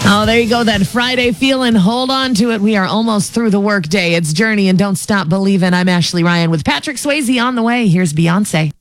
Oh, there you go. That Friday feeling. Hold on to it. We are almost through the workday. It's Journey and Don't Stop Believin'. I'm Ashley Ryan with Patrick Swayze on the way. Here's Beyonce.